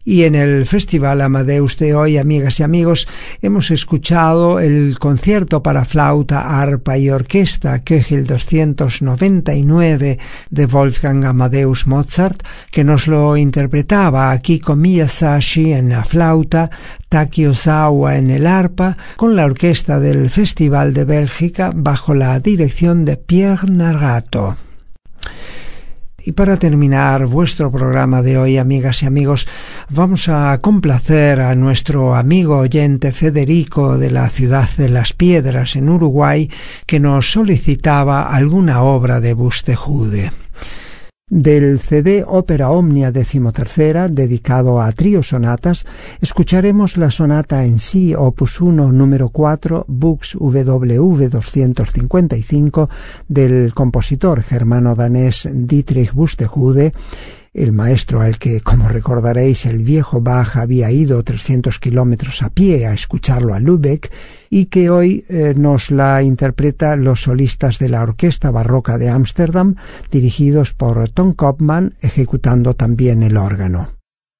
Y en el Festival Amadeus de hoy, amigas y amigos, hemos escuchado el concierto para flauta, arpa y orquesta Köchel 299 de Wolfgang Amadeus Mozart, que nos lo interpretaba Akiko Miyasashi en la flauta, Taki Ozawa en el arpa, con la orquesta del Festival de Bélgica bajo la dirección de Pierre Narato. Y para terminar vuestro programa de hoy, amigas y amigos, vamos a complacer a nuestro amigo oyente Federico de la ciudad de Las Piedras en Uruguay, que nos solicitaba alguna obra de Buxtehude. Del CD Ópera Omnia 13ª, dedicado a trío sonatas, escucharemos la sonata en Si, opus 1, número 4, Bux WV 255, del compositor germano-danés Dietrich Buxtehude, el maestro al que, como recordaréis, el viejo Bach había ido 300 kilómetros a pie a escucharlo a Lübeck, y que hoy nos la interpreta los solistas de la Orquesta Barroca de Ámsterdam, dirigidos por Tom Kopman, ejecutando también el órgano.